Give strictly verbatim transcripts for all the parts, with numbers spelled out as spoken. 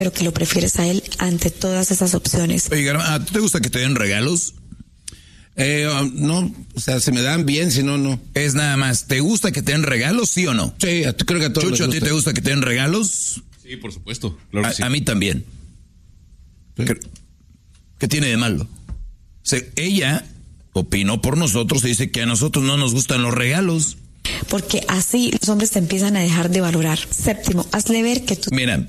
pero que lo prefieres a él ante todas esas opciones. Oye, ¿a ti te gusta que te den regalos? Eh, no, o sea, se me dan bien, si no, no. Es nada más, ¿te gusta que te den regalos, sí o no? Sí, a, creo que a todos Chucho, les gusta. ¿a ti te gusta que te den regalos? Sí, por supuesto. Claro que a, sí. a mí también. ¿Sí? ¿Qué, qué tiene de malo? Se, ella opinó por nosotros y dice que a nosotros no nos gustan los regalos. Porque así los hombres te empiezan a dejar de valorar. Séptimo, hazle ver que tú... Mira,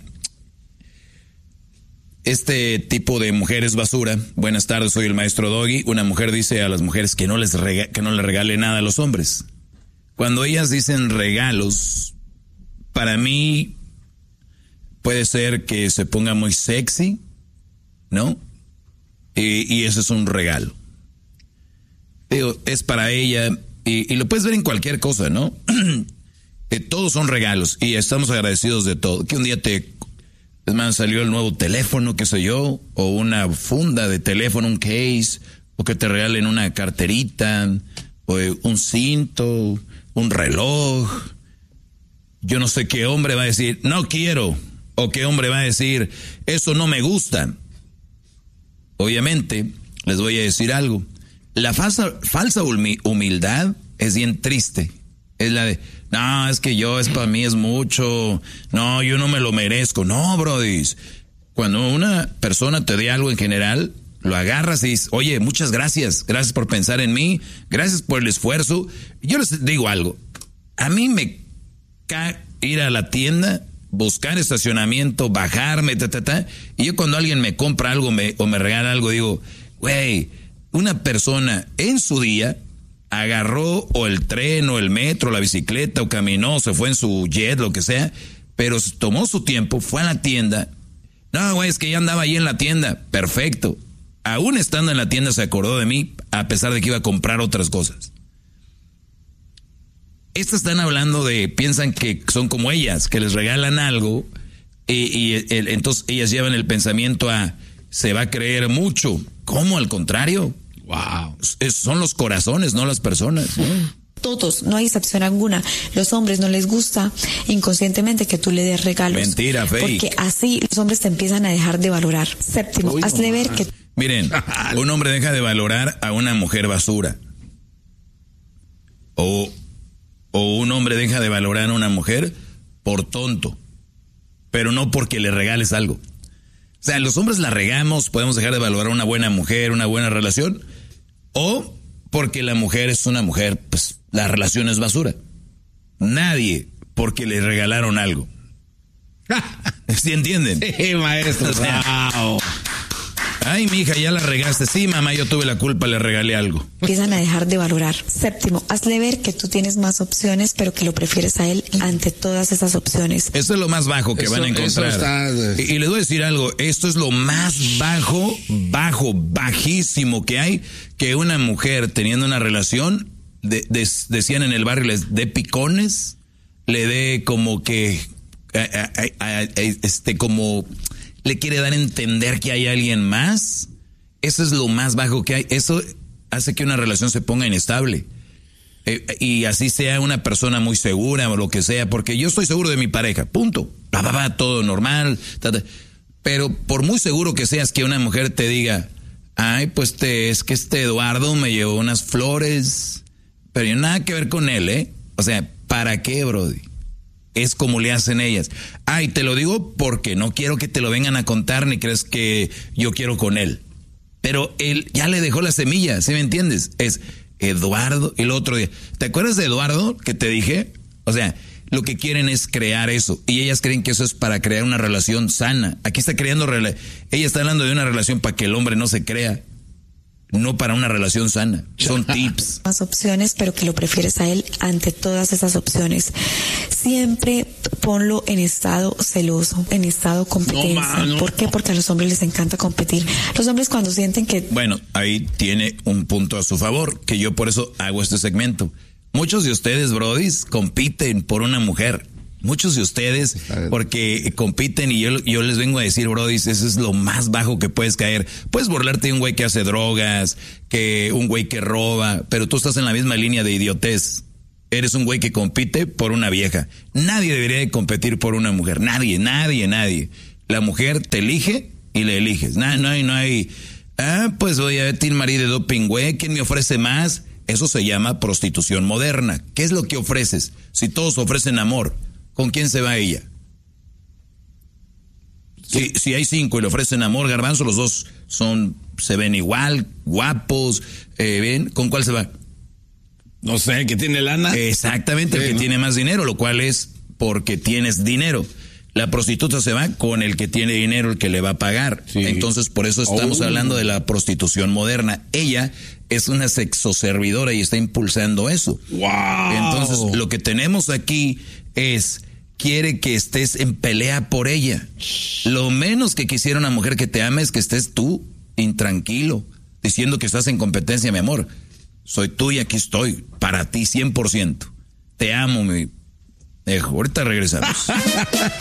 este tipo de mujer es basura. Buenas tardes, soy el maestro Doggy. Una mujer dice a las mujeres que no les rega- que no le regale nada a los hombres. Cuando ellas dicen regalos, para mí puede ser que se ponga muy sexy, ¿no? Y, y eso es un regalo. Digo, es para ella, y, y lo puedes ver en cualquier cosa, ¿no? eh, todos son regalos y estamos agradecidos de todo. Que un día te... Es más, salió el nuevo teléfono, qué sé yo, o una funda de teléfono, un case, o que te regalen una carterita, o un cinto, un reloj. Yo no sé qué hombre va a decir, no quiero, o qué hombre va a decir, eso no me gusta. Obviamente, les voy a decir algo. La falsa, falsa humildad es bien triste. Es la de, no, es que yo, es para mí es mucho, no, yo no me lo merezco. No, brody, cuando una persona te dé algo en general, lo agarras y dices, oye, muchas gracias, gracias por pensar en mí, gracias por el esfuerzo. Yo les digo algo, a mí me cae ir a la tienda, buscar estacionamiento, bajarme, ta, ta, ta, y yo cuando alguien me compra algo me, o me regala algo, digo, güey, una persona en su día agarró o el tren o el metro, la bicicleta o caminó, se fue en su jet, lo que sea, pero tomó su tiempo, fue a la tienda. No, güey, es que ya andaba ahí en la tienda. Perfecto. Aún estando en la tienda se acordó de mí, a pesar de que iba a comprar otras cosas. Estas están hablando de, piensan que son como ellas, que les regalan algo y, y el, entonces ellas llevan el pensamiento a, se va a creer mucho. ¿Cómo? Al contrario. Wow. Es, son los corazones, no las personas. Todos, no hay excepción alguna. Los hombres no les gusta inconscientemente que tú le des regalos. Mentira, fake. Porque así los hombres te empiezan a dejar de valorar. Séptimo, Uy, hazle no ver más. que... Miren, un hombre deja de valorar a una mujer basura. O, o un hombre deja de valorar a una mujer por tonto. Pero no porque le regales algo. O sea, los hombres la regamos, podemos dejar de valorar a una buena mujer, una buena relación, o porque la mujer es una mujer, pues la relación es basura. Nadie porque le regalaron algo. ¿Sí entienden? Sí, maestro. O sea, Wow. ay, mija, ya la regaste. Sí, mamá, yo tuve la culpa, le regalé algo. empiezan a dejar de valorar. Séptimo, hazle ver que tú tienes más opciones, pero que lo prefieres a él ante todas esas opciones. Eso es lo más bajo que Eso- van a encontrar. eso está- y, y les voy a decir algo, esto es lo más bajo, bajo, bajísimo que hay, que una mujer teniendo una relación, de, de- decían en el barrio, les dé picones, le dé como que, a- a- a- a- este, como, le quiere dar a entender que hay alguien más. Eso es lo más bajo que hay. Eso hace que una relación se ponga inestable. Eh, y así sea una persona muy segura o lo que sea, porque yo estoy seguro de mi pareja, punto. Va, va, va, todo normal. Ta, ta. Pero por muy seguro que seas que una mujer te diga, ay, pues te, es que este Eduardo me llevó unas flores, pero yo nada que ver con él, ¿eh? O sea, ¿para qué, brody? Es como le hacen ellas. Ay, te lo digo porque no quiero que te lo vengan a contar ni crees que yo quiero con él. Pero él ya le dejó la semilla, ¿sí me entiendes? Es Eduardo, y el otro día, ¿te acuerdas de Eduardo que te dije? O sea, lo que quieren es crear eso, y ellas creen que eso es para crear una relación sana. Aquí está creando, rela- ella está hablando de una relación para que el hombre no se crea, no para una relación sana. Son tips. Más opciones, pero que lo prefieres a él ante todas esas opciones. Siempre ponlo en estado celoso, en estado competencia. No, ma, no. ¿Por qué? Porque a los hombres les encanta competir. Los hombres cuando sienten que... Bueno, ahí tiene un punto a su favor, que yo por eso hago este segmento. Muchos de ustedes, brodis, compiten por una mujer. Muchos de ustedes, porque compiten y yo, yo les vengo a decir, brodis, eso es lo más bajo que puedes caer. Puedes burlarte de un güey que hace drogas, que un güey que roba, pero tú estás en la misma línea de idiotez. Eres un güey que compite por una vieja. Nadie debería de competir por una mujer. Nadie, nadie, nadie. La mujer te elige y le eliges. No, no hay, no hay, ah, pues voy a Team Marie de Doping, güey, ¿quién me ofrece más? Eso se llama prostitución moderna. ¿Qué es lo que ofreces? Si todos ofrecen amor, ¿con quién se va ella? Si, si hay cinco y le ofrecen amor, Garbanzo, los dos son, se ven igual, guapos, eh, ¿ven? ¿Con cuál se va? No sé, ¿el que tiene lana? Exactamente, sí, el que ¿no? tiene más dinero, lo cual es porque tienes dinero. La prostituta se va con el que tiene dinero, el que le va a pagar. Sí. Entonces, por eso estamos oh. hablando de la prostitución moderna. Ella es una sexoservidora y está impulsando eso. Wow. Entonces, lo que tenemos aquí es, quiere que estés en pelea por ella. Lo menos que quisiera una mujer que te ame es que estés tú intranquilo, diciendo que estás en competencia, mi amor. Soy tú y aquí estoy, para ti cien por ciento. Te amo, mi... Eh, ahorita regresamos.